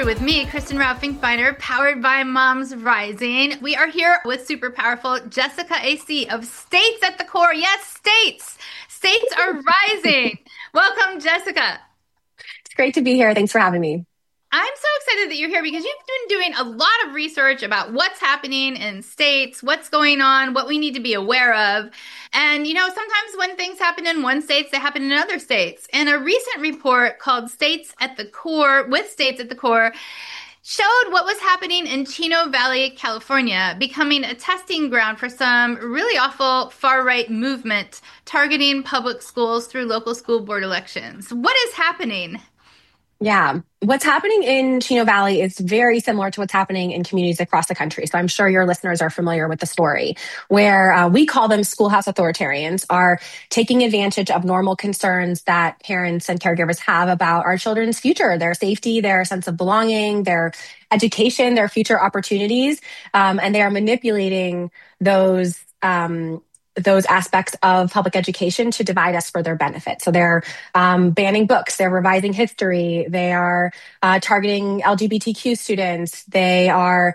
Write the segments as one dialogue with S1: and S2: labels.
S1: Through with me, Kristen Rao Finkbeiner, powered by Moms Rising. We are here with super powerful Jessica AC of States at the Core. Yes, states. States are rising. Welcome, Jessica.
S2: It's great to be here. Thanks for having me.
S1: I'm so excited that you're here because you've been doing a lot of research about what's happening in states, what's going on, what we need to be aware of. And, sometimes when things happen in one state, they happen in other states. And a recent report called States at the Core, with States at the Core, showed what was happening in Chino Valley, California, becoming a testing ground for some really awful far-right movement targeting public schools through local school board elections. What is happening?
S2: Yeah. What's happening in Chino Valley is very similar to what's happening in communities across the country. So I'm sure your listeners are familiar with the story, where we call them schoolhouse authoritarians, are taking advantage of normal concerns that parents and caregivers have about our children's future, their safety, their sense of belonging, their education, their future opportunities. And they are manipulating those aspects of public education to divide us for their benefit. So they're banning books, they're revising history, they are targeting LGBTQ students, they are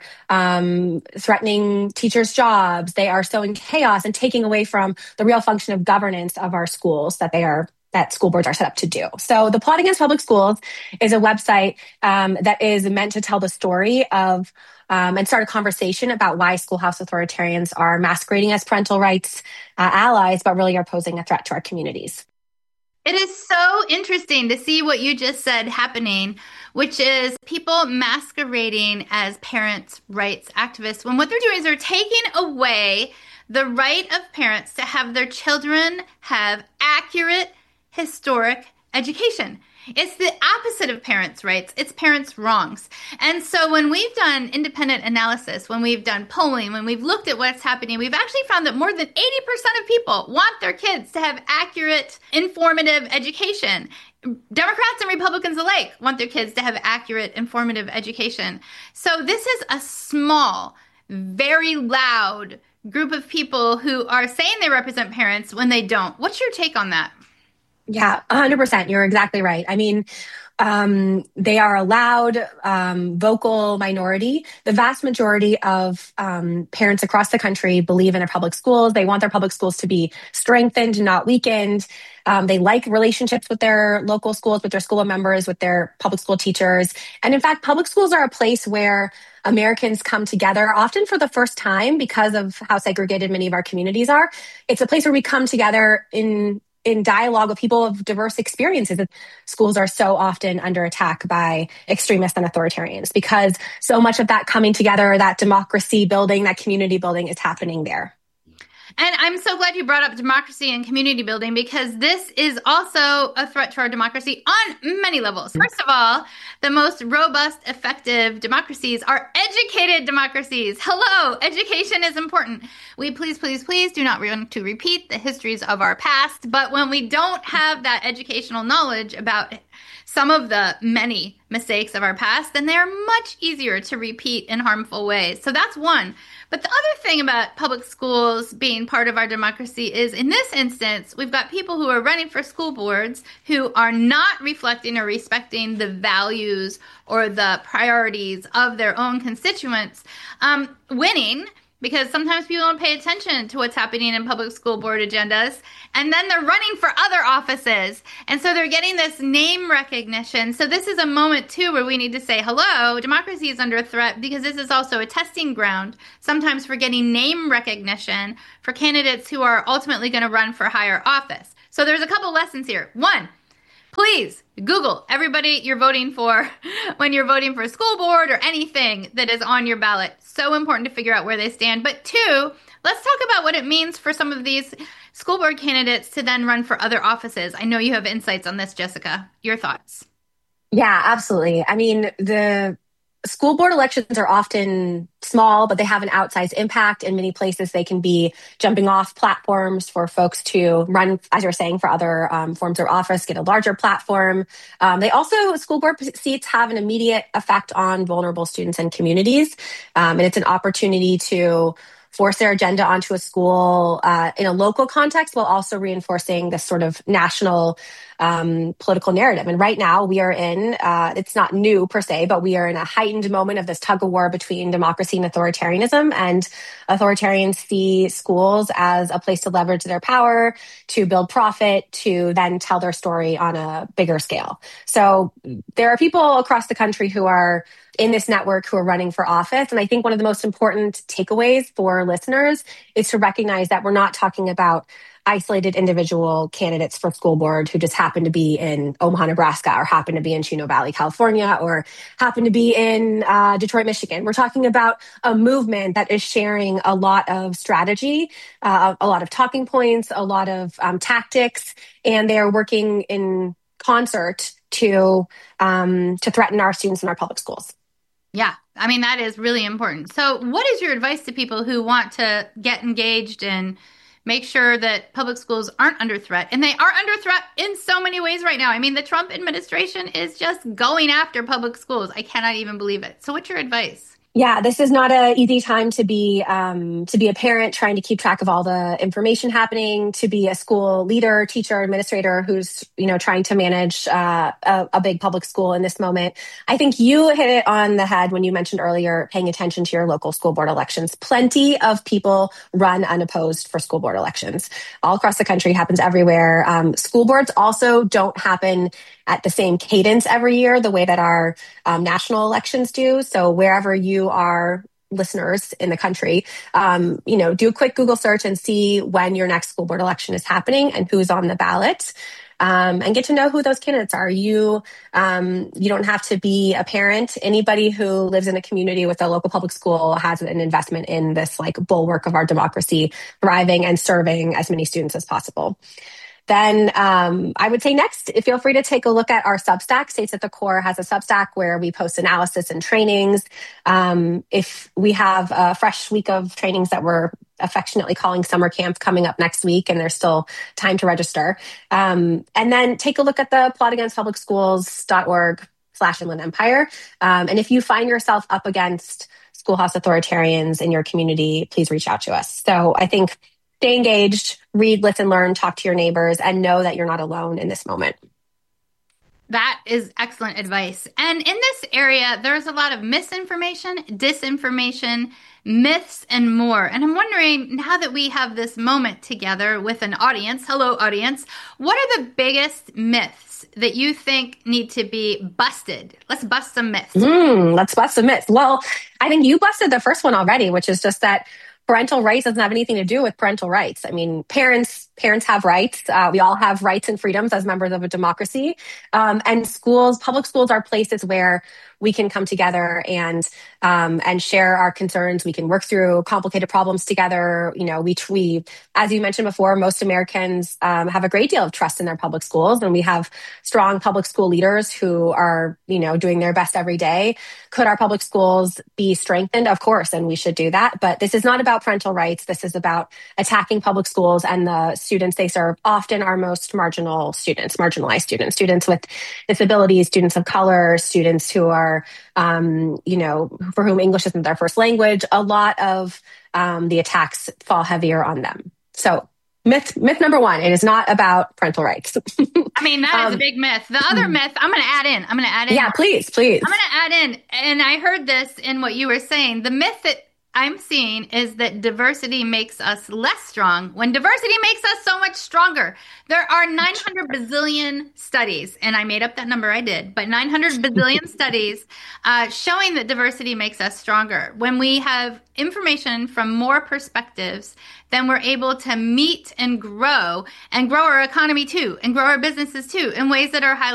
S2: threatening teachers' jobs, they are sowing chaos and taking away from the real function of governance of our schools that school boards are set up to do. So the Plot Against Public Schools is a website that is meant to tell the story of and start a conversation about why schoolhouse authoritarians are masquerading as parental rights allies, but really are posing a threat to our communities.
S1: It is so interesting to see what you just said happening, which is people masquerading as parents' rights activists when what they're doing is they're taking away the right of parents to have their children have accurate, historic education. It's the opposite of parents' rights. It's parents' wrongs. And so when we've done independent analysis, when we've done polling, when we've looked at what's happening, we've actually found that more than 80% of people want their kids to have accurate, informative education. Democrats and Republicans alike want their kids to have accurate, informative education. So this is a small, very loud group of people who are saying they represent parents when they don't. What's your take on that?
S2: Yeah, 100%. You're exactly right. I mean, they are a loud, vocal minority. The vast majority of parents across the country believe in their public schools. They want their public schools to be strengthened, not weakened. They like relationships with their local schools, with their school members, with their public school teachers. And in fact, public schools are a place where Americans come together, often for the first time because of how segregated many of our communities are. It's a place where we come together in dialogue with people of diverse experiences. Schools are so often under attack by extremists and authoritarians because so much of that coming together, that democracy building, that community building is happening there.
S1: And I'm so glad you brought up democracy and community building because this is also a threat to our democracy on many levels. First of all, the most robust, effective democracies are educated democracies. Hello, education is important. We please do not want to repeat the histories of our past, but when we don't have that educational knowledge about some of the many mistakes of our past, then they are much easier to repeat in harmful ways. So that's one. But the other thing about public schools being part of our democracy is, in this instance, we've got people who are running for school boards who are not reflecting or respecting the values or the priorities of their own constituents, winning, because sometimes people don't pay attention to what's happening in public school board agendas. And then they're running for other offices. And so they're getting this name recognition. So this is a moment, too, where we need to say, hello, democracy is under threat because this is also a testing ground, sometimes for getting name recognition for candidates who are ultimately going to run for higher office. So there's a couple lessons here. One, please Google everybody you're voting for when you're voting for a school board or anything that is on your ballot. So important to figure out where they stand. But two, let's talk about what it means for some of these school board candidates to then run for other offices. I know you have insights on this, Jessica. Your thoughts?
S2: Yeah, absolutely. I mean, the school board elections are often small, but they have an outsized impact. In many places, they can be jumping off platforms for folks to run, as you're saying, for other forms of office, get a larger platform. School board seats have an immediate effect on vulnerable students and communities. And it's an opportunity to force their agenda onto a school in a local context while also reinforcing this sort of national political narrative. And right now we are in, it's not new per se, but we are in a heightened moment of this tug of war between democracy and authoritarianism. And authoritarians see schools as a place to leverage their power, to build profit, to then tell their story on a bigger scale. So there are people across the country who are in this network who are running for office. And I think one of the most important takeaways for listeners is to recognize that we're not talking about isolated individual candidates for school board who just happen to be in Omaha, Nebraska, or happen to be in Chino Valley, California, or happen to be in Detroit, Michigan. We're talking about a movement that is sharing a lot of strategy, a lot of talking points, a lot of tactics, and they are working in concert to threaten our students in our public schools.
S1: Yeah, I mean, that is really important. So what is your advice to people who want to get engaged and make sure that public schools aren't under threat? And they are under threat in so many ways right now. I mean, the Trump administration is just going after public schools. I cannot even believe it. So what's your advice?
S2: Yeah, this is not an easy time to be a parent trying to keep track of all the information happening, to be a school leader, teacher, administrator who's trying to manage a big public school in this moment. I think you hit it on the head when you mentioned earlier paying attention to your local school board elections. Plenty of people run unopposed for school board elections all across the country. Happens everywhere. School boards also don't happen at the same cadence every year, the way that our national elections do. So wherever you are, listeners in the country, do a quick Google search and see when your next school board election is happening and who's on the ballot. And get to know who those candidates are. You don't have to be a parent. Anybody who lives in a community with a local public school has an investment in this bulwark of our democracy thriving and serving as many students as possible. Then I would say next, feel free to take a look at our Substack. States at the Core has a Substack where we post analysis and trainings. If we have a fresh week of trainings that we're affectionately calling summer camp coming up next week, and there's still time to register. And then take a look at the plotagainstpublicsschools.org/Inland Empire. And if you find yourself up against schoolhouse authoritarians in your community, please reach out to us. So I think stay engaged, read, listen, learn, talk to your neighbors, and know that you're not alone in this moment.
S1: That is excellent advice. And in this area, there's a lot of misinformation, disinformation, myths, and more. And I'm wondering, now that we have this moment together with an audience, hello audience, what are the biggest myths that you think need to be busted? Let's bust some myths.
S2: Let's bust some myths. Well, I think you busted the first one already, which is just that parental rights doesn't have anything to do with parental rights. I mean, parents have rights. We all have rights and freedoms as members of a democracy. And public schools are places where we can come together and share our concerns. We can work through complicated problems together. We as you mentioned before, most Americans have a great deal of trust in their public schools, and we have strong public school leaders who are, doing their best every day. Could our public schools be strengthened? Of course, and we should do that. But this is not about parental rights. This is about attacking public schools and the students they serve, often our most marginalized students with disabilities, students of color, students who are, for whom English isn't their first language. A lot of the attacks fall heavier on them. So myth number one, it is not about parental rights.
S1: I mean, that is a big myth. The other myth, I'm going to add in.
S2: Yeah, please.
S1: I'm going to add in, and I heard this in what you were saying. The myth that I'm seeing is that diversity makes us less strong when diversity makes us so much stronger. There are 900 bazillion studies, and I made up that number, I did, but 900 bazillion studies showing that diversity makes us stronger. When we have information from more perspectives, then we're able to meet and grow our economy too, and grow our businesses too in ways that are highly